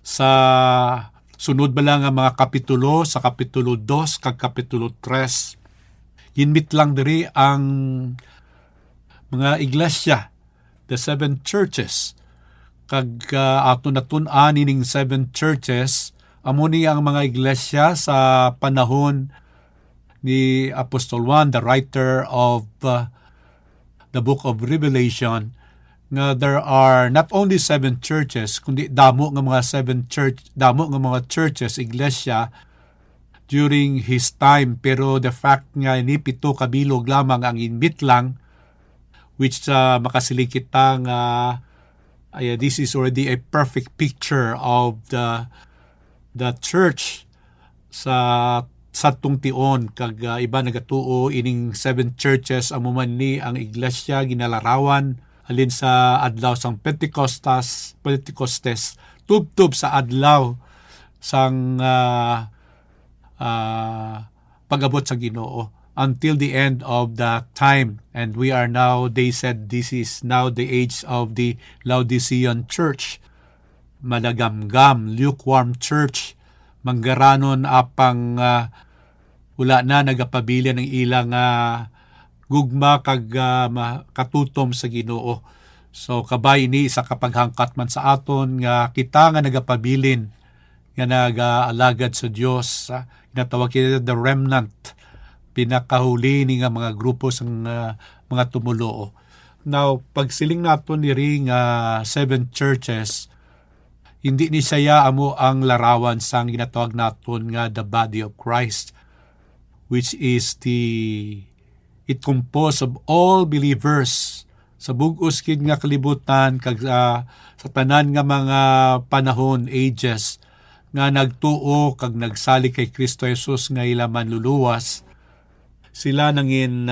sa sunod ba lang ang mga kapitulo, sa kapitulo 2 kag kapitulo 3, ginmit lang diri ang mga iglesia, the 7 churches. Kag ato natun-an ining 7 churches, amo ni ang mga iglesia sa panahon ni Apostol Juan, the writer of the book of Revelation, nga there are not only 7 churches, kundi damo nga mga churches, iglesia during his time. Pero the fact nga ni 7 kabilog lamang ang inbit lang, which makasilikit nga this is already a perfect picture of the church sa satong tion. Kag iba nagatuo ining 7 churches amuman ni ang iglesia ginalarawan alin sa adlaw sang Pentecostes tubtub sa adlaw sang pag-abot sa Ginoo until the end of the time. And we are now, they said this is now the age of the Laodicean church, malagamgam, lukewarm church, manggaranon apang wala na nagapabilin ng ilang gugma kag katutom sa Ginoo. So kabay ni sa kapaghangkat man sa aton nga kita nga nagapabilin nga nagaalagad sa Dios, ginatawag kita the remnant, pinakahuli ni nga mga grupo sang mga tumuloo. Now pagsiling naton diri nga 7 churches, hindi ni saya amo ang larawan sang ginatawag naton nga the body of Christ, which is it composed of all believers sa bug-os kid nga kalibutan kag sa tanan nga mga panahon, ages, nga nagtuo kag nagsali kay Kristo Jesus nga ila manluluwas. Sila nangin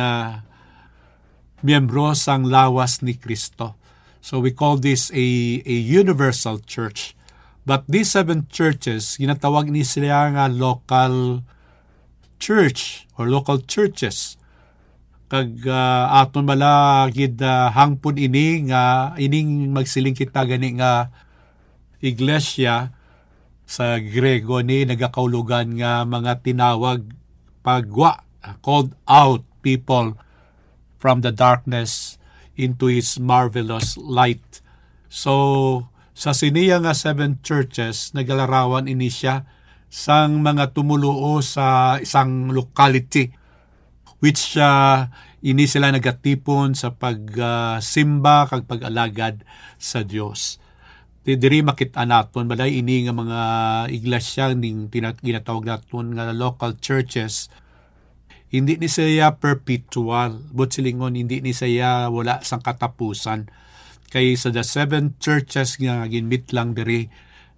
miyembro sang lawas ni Kristo. So we call this a universal church. But these 7 churches, ginatawag ni sila nga local church or local churches. Kag aton bala gid hangpon ini nga ining magsiling kita gani nga iglesia sa Grego ni nagakaulugan nga mga tinawag pagwa, called out people from the darkness into His marvelous light. So sa siniya nga 7 churches nagalarawan ini siya sang mga tumuluo sa isang locality, which ini sila nagatipon sa pagsimba kag pag-alagad sa Dios. Diri makita naton balay ini nga mga iglesia ning ginatawag naton nga local churches, hindi ni siya perpetual, but silingon hindi ni siya wala sang katapusan. Kay sa the 7 churches nga ginmit lang diri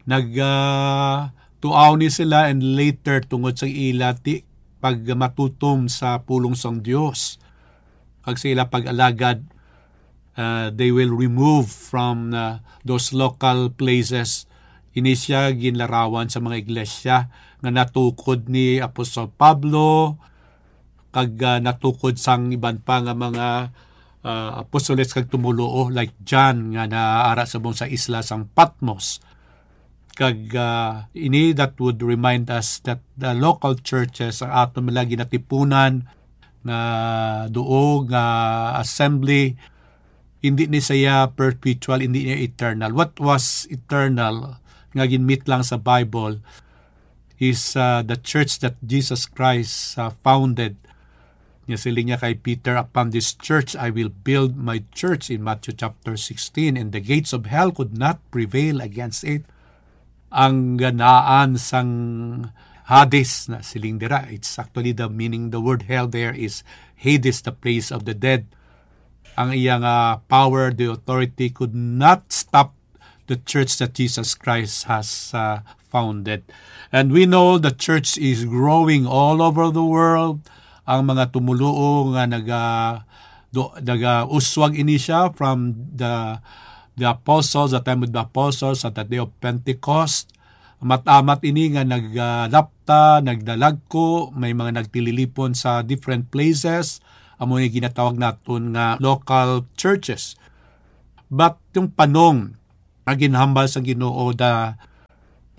tuaw ni sila, and later tungod sa ilati pag matutom sa pulong sang Dios kag sila pag-alagad, they will remove from those local places. Ini siya ginlarawan sa mga iglesia nga natukod ni Apostol Pablo kag natukod sang iban pa nga mga apostoles kag tumuluo like John nga naara sa buong sa isla sang Patmos. Kag ini that would remind us that the local churches ang aton malagi natipunan na duog assembly, hindi ni saya perpetual, hindi niya eternal. What was eternal nga ginmit lang sa Bible is the church that Jesus Christ founded. Siling niya kay Peter, upon this church I will build my church in Matthew chapter 16, and the gates of hell could not prevail against it. Ang ganaan sang Hades na siling dira, it's actually the meaning, the word hell there is Hades, the place of the dead. Ang iyang power, the authority could not stop the church that Jesus Christ has founded. And we know the church is growing all over the world. Ang mga tumuluo nga naga-uswag ini siya from the apostles, the time of the apostles, at the day of Pentecost. Matamat ini nga nagdapta, nagdalagko, may mga nagtililipon sa different places. Amo ni ginatawag naton nga local churches. But yung panong ginhambal sa Ginoo,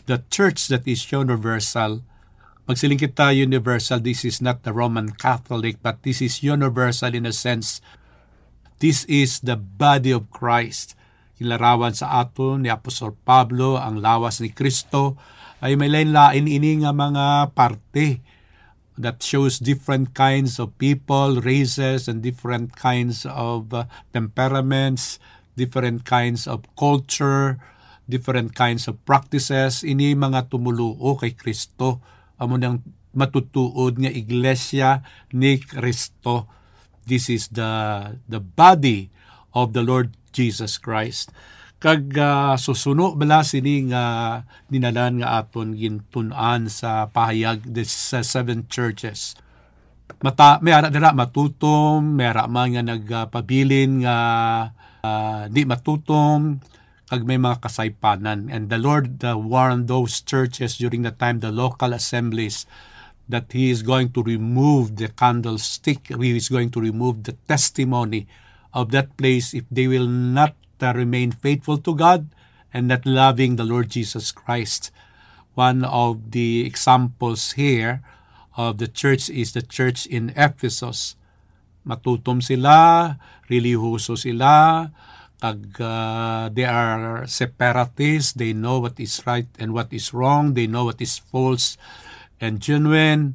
the church that is universal. Magsiling kita universal, this is not the Roman Catholic, but this is universal in a sense. This is the body of Christ. Ilarawan sa aton ni Apostol Pablo, ang lawas ni Kristo, ay may lain-lain ini nga mga parte that shows different kinds of people, races, and different kinds of temperaments, different kinds of culture, different kinds of practices. Ini mga tumuluo kay Kristo. Amo nang matutuod nga iglesia ni Kristo. This is the body of the Lord Jesus Christ. Kag susuno bala sini nga dinalan nga aton gintun-an sa pahayag sa 7 churches. May ara dira matutom, may ara man nga nagpabilin nga di matutom, kag may mga kasaypanan. And the Lord warned those churches during the time, the local assemblies, that He is going to remove the candlestick, He is going to remove the testimony of that place if they will not remain faithful to God and not loving the Lord Jesus Christ. One of the examples here of the church is the church in Ephesus. Matutom sila, relihiyoso sila, they are separatists, they know what is right and what is wrong, they know what is false and genuine.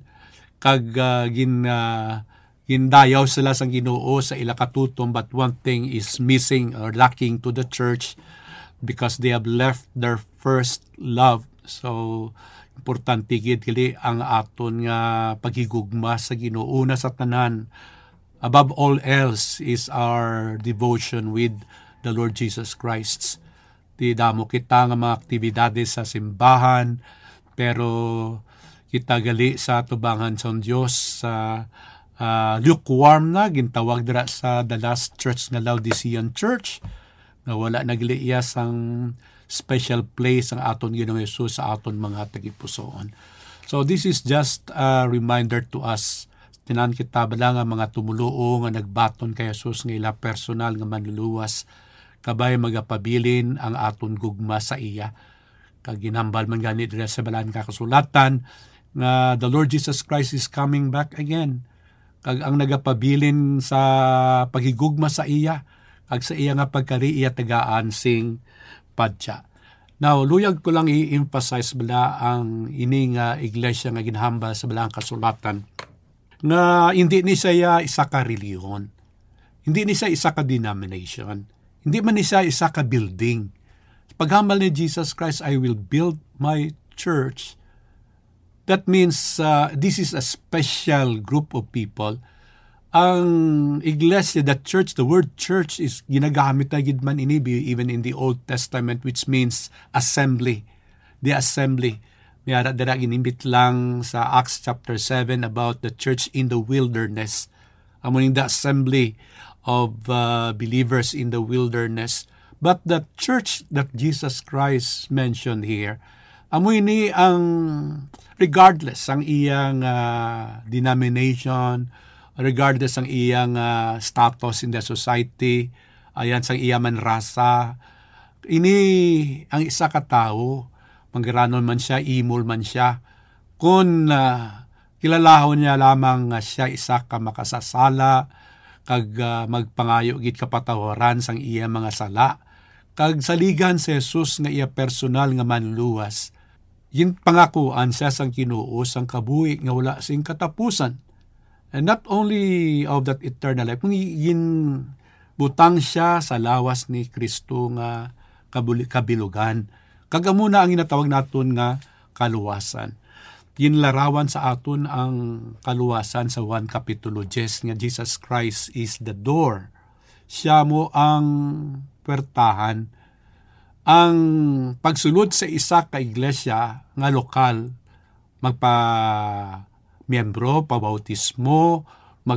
Gindayaw sila sa Ginoo sa ila katutom, but one thing is missing or lacking to the church because they have left their first love. So importante gid kili ang aton nga paghigugma sa Ginoo na sa tanan. Above all else is our devotion with the Lord Jesus Christ. Di damo kita nga mga aktibidades sa simbahan, pero kita gali sa tubangan sa Dios sa lukewarm na gintawag dira sa the last church nga Laodicean church, na wala nagliya sang special place ang aton Ginoong Hesus sa aton mga tagipusoon. So this is just a reminder to us. Tinan kita bala nga mga tumuluo nga nagbaton kay Hesus nga ila personal nga manluluwas, kabay magapabilin ang aton gugma sa iya. Kag ginambal man gani dira sa balaan kasulatan nga the Lord Jesus Christ is coming back again. Kag ang nagapabilin sa paghigugma sa iya, kag sa iya nga pagkariya tagaan sing padya. Now, luyag ko lang i-emphasize bala ang ini nga iglesia nga ginhambal sa balang kasulatan, nga hindi ni siya isa ka reliyon, hindi ni siya isa ka denomination, hindi man ni siya isa ka building. Paghambal ni Jesus Christ, I will build my church. That means this is a special group of people. Ang iglesia, the church, the word church is ginagamit na gid man ini even in the Old Testament, which means assembly. The assembly. Mayara dira ginimbit lang sa Acts chapter 7 about the church in the wilderness. Amuning the assembly of believers in the wilderness. But the church that Jesus Christ mentioned here, amoy ni ang regardless ang iyang denomination, regardless ang iyang status in the society, ayan sang iya man rasa, ini ang isa ka tao, manggaranon man siya, imol man siya, kung kilalahon niya lamang siya isa ka makasasala, kag magpangayo gid kapatawaran sang iya mga sala, kag saligan si Jesus nga iya personal nga manluwas. Yin pangakuan siya sang Ginoo sang kabuhi nga wala sing katapusan. And not only of that eternal life, yin butang siya sa lawas ni Kristo nga kabilugan. Kagamuna ang inatawag naton nga kaluwasan. Yin larawan sa aton ang kaluwasan sa 1 Kapitulo 10 nga Jesus Christ is the door. Siya mo ang puwertahan. Ang pagsulod sa isa ka iglesia nga lokal, magpa-miyembro, pabautismo,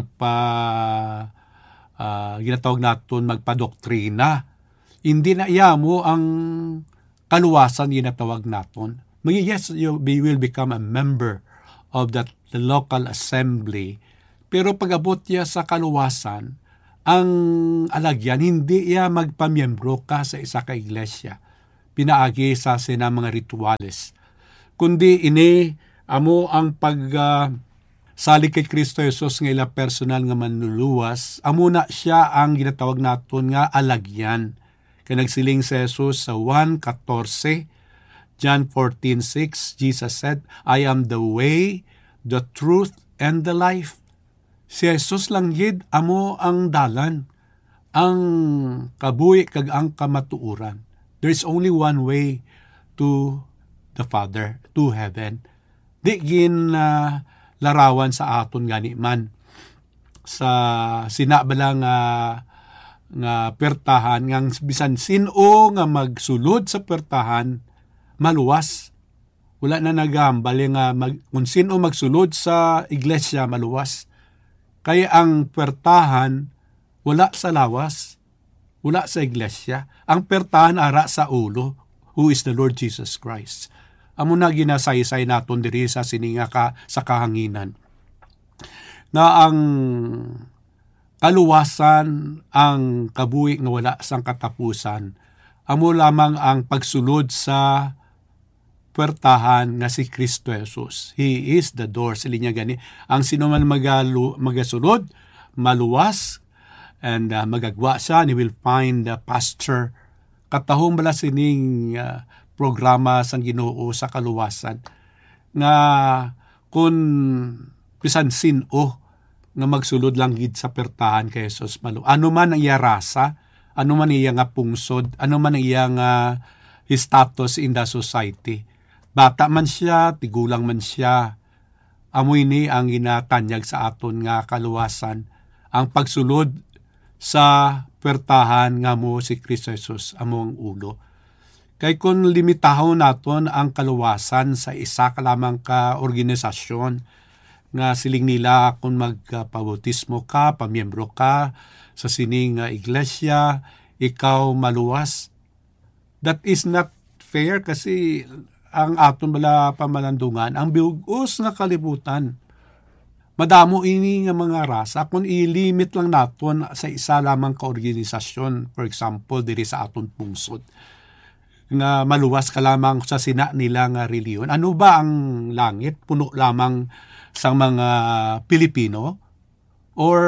ginatawag naton magpa-doktrina, hindi na iya mo ang kaluwasan ginatawag naton. Yes, you will become a member of that the local assembly, pero pag-abot niya sa kaluwasan, ang alagyan, hindi iya magpamiyembro ka sa isa ka iglesia. Pinaagi sa sina mga rituales. kundi ini amo ang salig kay Kristo Jesus nga ila personal nga manluluwas, amo na siya ang ginatawag naton nga alagyan. Kaya nagsiling si Jesus sa 1:14, John 14:6, Jesus said, I am the way, the truth, and the life. Si Jesus lang yid amo ang dalan, ang kabuhi kag ang kamatuuran. There is only one way to the Father, to heaven. Di gin larawan sa aton gani man sa sinabala nga pertahan ngang bisan sino nga magsulod sa pertahan maluwas. Wala na nagambal nga kung sino magsulod sa iglesia maluwas. Kaya ang pertahan wala sa lawas, wala sa iglesia. Ang pertahan ara sa ulo, who is the Lord Jesus Christ. Amo na ginasaysay naton diri sa sininga sa kahanginan. Na ang kaluwasan, ang kabuhi nga wala sang katapusan, amo lamang ang pagsulod sa puwertahan nga si Kristo Jesus. He is the door. Sili niya gani. Ang sino man magasulod, maluwas, and magagwa siya, and he will find the pasture. Katahong bala sining programa sang Ginoo sa kaluwasan nga kung bisan sino nga magsulod lang gid sa pertahan kay Jesus malu. Ano man ang iya rasa, ano man iya nga pungsod, ano man ang iya nga status in the society. Bata man siya, tigulang man siya, amoy ni ang ginatanyag sa aton nga kaluwasan, ang pagsulod sa pertahan nga mo si Kristo Jesus among ulo. Kay kung limitahon naton ang kaluwasan sa isa ka lamang ka organisasyon nga siling nila kung magpabautismo ka, pamiyembro ka sa sining iglesia, ikaw maluwas. That is not fair kasi ang aton bala pamalandungan, ang biugos nga kalibutan. Madamo ini nga mga rasa kung ilimit lang naton sa isa lamang ka organisasyon, for example, diri sa aton pungsod, nga maluwas ka lamang sa sina nila nga reliyon. Ano ba ang langit? Puno lamang sa mga Pilipino? Or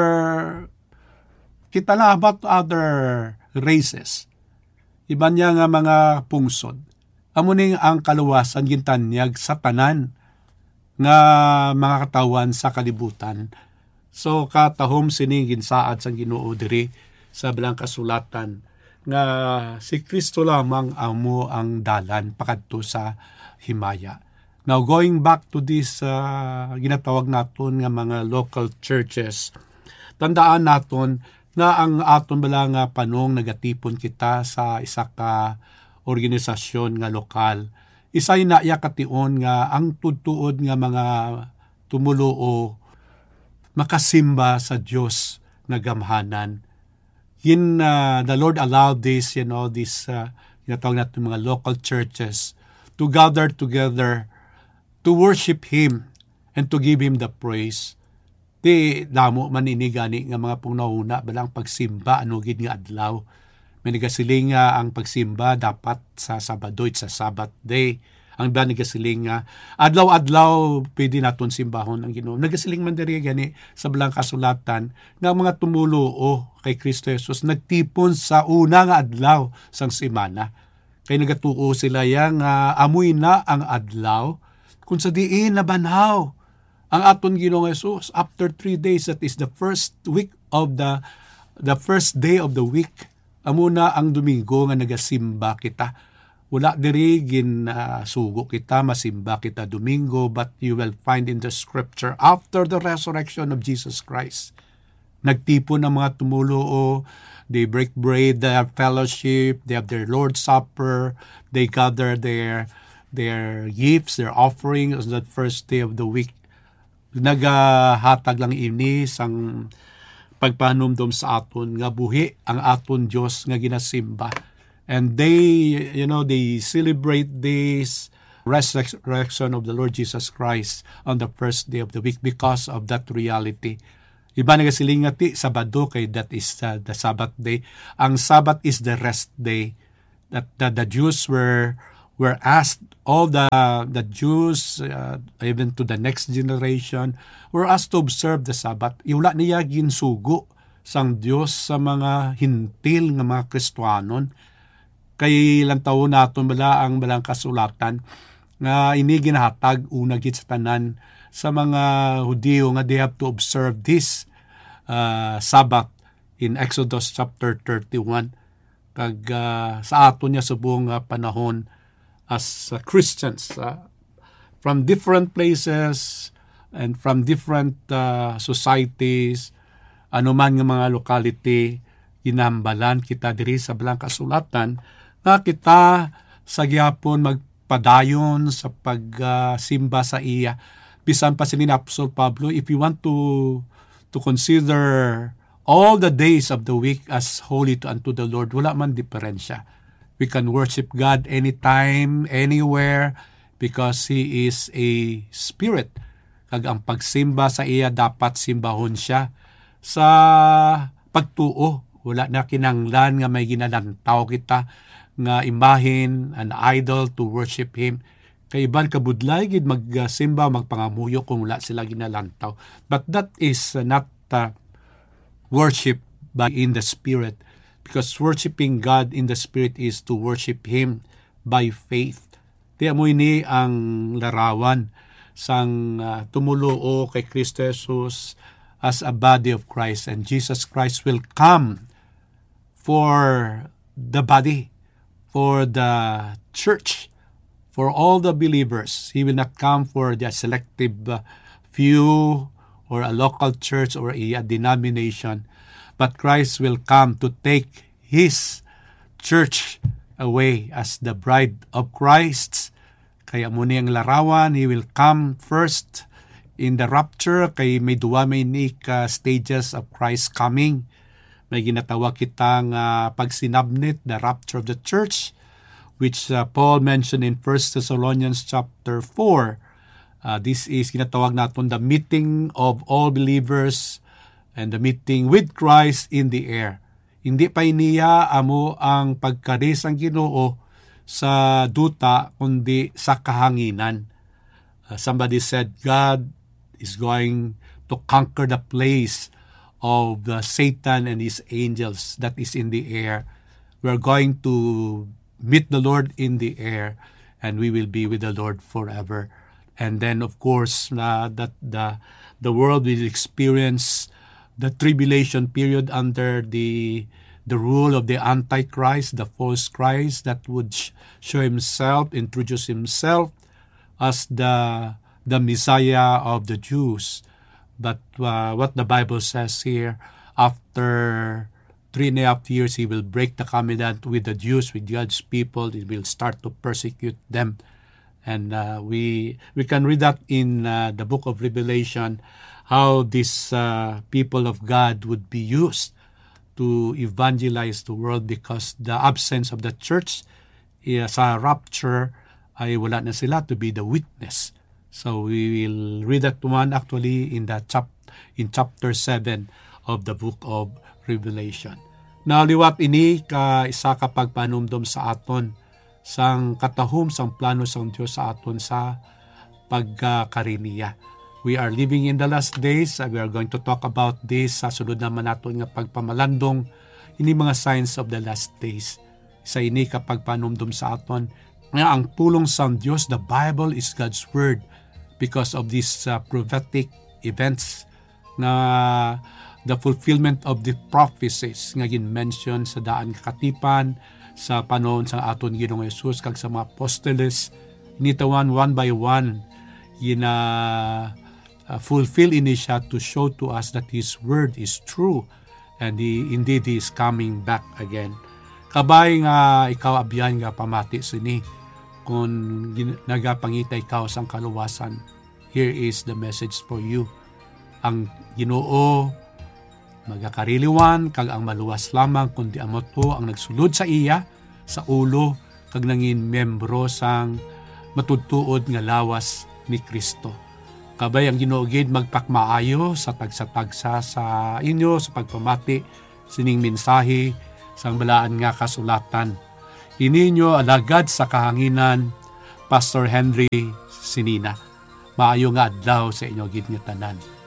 kita na about other races? Iba niya nga mga pungsod. Amo ning ang kaluwasan gintanyag sa tanan nga mga katawan sa kalibutan. So katahom sining ginsaad sang Ginoo diri sa bilang kasulatan nga si Kristo lamang amo ang dalan pakadto sa himaya. Now going back to this ginatawag naton nga mga local churches, tandaan naton na ang aton bala nga panong nagatipon kita sa isa ka organisasyon nga lokal. Isay na iya kation nga ang tudtuod nga mga tumuluo makasimba sa Dios nga gamhanan. The Lord allowed this, this ginatawag natin mga local churches to gather together to worship Him and to give Him the praise. Di damo man inigani nga mga pungnauna balang pagsimba anugid nga adlaw. May nagasiling nga ang pagsimba dapat sa Sabado, sa Sabbath day. Ang ba nagasiling nga adlaw-adlaw pwede naton simbahon ang Ginoo. Nagasiling man diri gani sa bilang kasulatan nga mga tumuluo kay Kristo Jesus nagtipon sa una nga adlaw sang semana. Kay nagatuo sila yang amoy na ang adlaw kung sa diin nabanhaw ang aton Ginoong Jesus after 3 days. That is the first week of the first day of the week. Amo na ang Domingo nga nagasimba kita. Wala diri sugo kita, masimba kita Domingo, but you will find in the scripture after the resurrection of Jesus Christ. Nagtipon ang mga tumuluo, they break bread, they have fellowship, they have their Lord's Supper, they gather their gifts, their offerings on that first day of the week. Nagahatag lang ini sang pagpanumdum sa aton nga buhi ang aton Dios nga ginasimba. And they celebrate this resurrection of the Lord Jesus Christ on the first day of the week because of that reality. Iba nagasilingati Sabado kay that is the Sabbath day. Ang Sabbath is the rest day that the Jews were were asked, all the Jews, even to the next generation, were asked to observe the Sabbath. Iula niya ginsugo sang Dios sa mga hintil nga mga Kristiyanon. Kay ilang taon naton bala ang balang kasulatan nga ini ginahatag una gid sa tanan sa mga Hudiyo nga they have to observe this Sabbath in Exodus chapter 31. Kag sa aton niya sa buong panahon as Christians from different places and from different societies, anuman nga mga locality, ginambalan kita diri sa balang kasulatan nga kita sa gyapon magpadayon sa pagsimba sa iya. Bisan pa si Apostol Pablo, if you want to consider all the days of the week as holy unto the Lord, wala man diferensya. We can worship God anytime, anywhere, because He is a spirit. Kag ang pagsimba sa iya, dapat simbahon siya sa pagtuo. Wala na kinanglan nga may ginalantaw kita nga imahin, an idol to worship Him. Kay iban kabudlay gid magsimba, magpangamuyo kung wala sila ginalantaw. But that is not worship by in the spirit, because worshiping God in the spirit is to worship Him by faith. Di amoy ni ang larawan sang tumuluo kay Kristo Jesus as a body of Christ, and Jesus Christ will come for the body, for the church, for all the believers. He will not come for the selective few or a local church or a denomination, but Christ will come to take His church away as the bride of Christ. Kaya muna ang larawan, He will come first in the rapture, kay may duwa may stages of Christ coming. May ginatawag kitang pagsinabnit, the rapture of the church, which Paul mentioned in 1 Thessalonians chapter 4. This is ginatawag natin the meeting of all believers and the meeting with Christ in the air. Hindi pa iniya amo ang pagkaris ang Ginoo sa duta, kundi sa kahanginan. Somebody said God is going to conquer the place of Satan and his angels that is in the air. We are going to meet the Lord in the air, and we will be with the Lord forever. And then, of course, that the world will experience the tribulation period under the rule of the Antichrist, the false Christ that would show himself, introduce himself as the Messiah of the Jews. But what the Bible says here, after 3.5 years, He will break the covenant with the Jews, with God's people. He will start to persecute them. And we can read that in the book of Revelation, how these people of God would be used to evangelize the world, because the absence of the church sa rapture ay wala na sila to be the witness. So we will read that one actually in chapter 7 of the book of Revelation. Naliwat ini ka isa ka pagpanumdum sa aton sang katahom sang plano sang Dios sa aton sa pagkariniya. We are living in the last days. We are going to talk about this sa sunod naman naton nga pagpamalandong ini mga signs of the last days. Sa ini ka pagpanumdum sa aton nga ang pulong sang Dios, the Bible is God's word. Because of these prophetic events na the fulfillment of the prophecies nga gin-mention sa daan katipan sa panahon sa aton Ginoong Jesus kag sa mga apostoles, initawan one by one fulfill ini siya to show to us that His word is true and indeed He is coming back again. Kabay nga ikaw abyan nga pamati sini, kung nagapangita ikaw sang kaluwasan, here is the message for you. Ang Ginoo magakariliwan kag ang maluwas lamang kundi amo to ang nagsulod sa iya sa ulo kag nangin membro sang matudtuod nga lawas ni Kristo. Kabay ang Ginoo gid magpakmaayo sa tagsa-tagsa sa inyo sa pagpamati sining mensahe sang balaan nga kasulatan. Ininyo alagad sa kahanginan, Pastor Henry Sinina. Maayo nga adlaw sa inyo gid nga tanan.